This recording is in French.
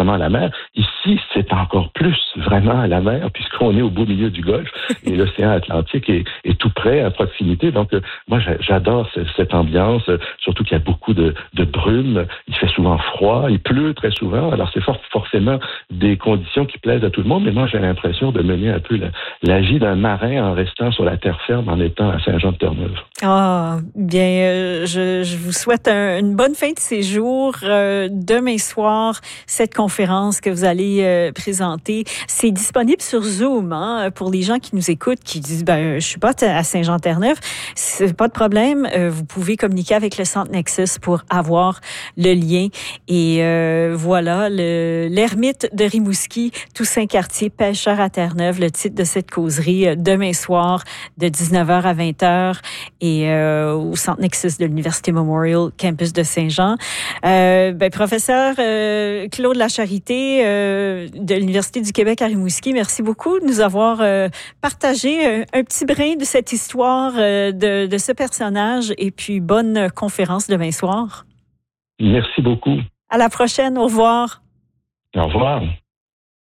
vraiment à la mer. Ici, c'est encore plus vraiment à la mer, puisqu'on est au beau milieu du Golfe et l'océan Atlantique est tout près, à proximité. Donc, moi, j'adore cette ambiance, surtout qu'il y a beaucoup de brume. Il fait souvent froid, il pleut très souvent. Alors, c'est forcément des conditions qui plaisent à tout le monde. Mais moi, j'ai l'impression de mener un peu la vie d'un marin en restant sur la terre ferme, en étant à Saint-Jean-de-Terre-Neuve. Ah, bien, je vous souhaite une bonne fin de séjour. Demain soir, cette conférence que vous allez présenter, c'est disponible sur Zoom, hein, pour les gens qui nous écoutent, qui disent, je suis pas à Saint-Jean-Terre-Neuve. C'est pas de problème. Vous pouvez communiquer avec le Centre Nexus pour avoir le lien. Et voilà, l'ermite de Rimouski, Toussaint Cartier, pêcheur à Terre-Neuve, le titre de cette causerie, demain soir, de 19h à 20h. Et au Centre Nexus de l'Université Memorial, campus de Saint-Jean. Professeur Claude Lacharité de l'Université du Québec à Rimouski, merci beaucoup de nous avoir partagé un petit brin de cette histoire de ce personnage et puis bonne conférence demain soir. Merci beaucoup. À la prochaine, au revoir. Au revoir.